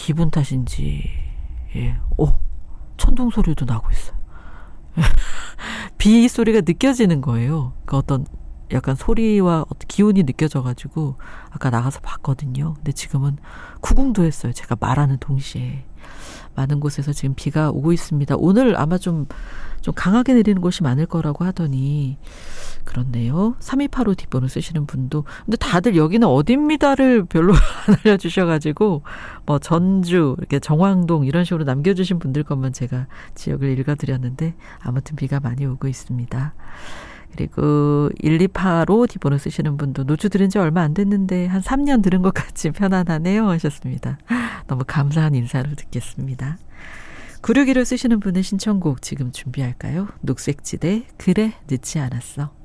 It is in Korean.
기분 탓인지, 예, 천둥 소리도 나고 있어요. 비 소리가 느껴지는 거예요. 그 어떤 약간 소리와 어떤 기운이 느껴져가지고 아까 나가서 봤거든요. 근데 지금은 구궁도 했어요. 제가 말하는 동시에. 많은 곳에서 지금 비가 오고 있습니다. 오늘 아마 좀 강하게 내리는 곳이 많을 거라고 하더니 그렇네요. 3285 뒷번호 쓰시는 분도 근데 다들 여기는 어딥니다를 별로 안 알려주셔가지고 뭐 전주 이렇게 정황동 이런 식으로 남겨주신 분들 것만 제가 지역을 읽어드렸는데 아무튼 비가 많이 오고 있습니다. 그리고 1285 뒷번호 쓰시는 분도 노주 들은 지 얼마 안 됐는데 한 3년 들은 것 같이 편안하네요 하셨습니다. 너무 감사한 인사를 듣겠습니다. 961을 쓰시는 분의 신청곡 지금 준비할까요? 녹색지대 그래 늦지 않았어.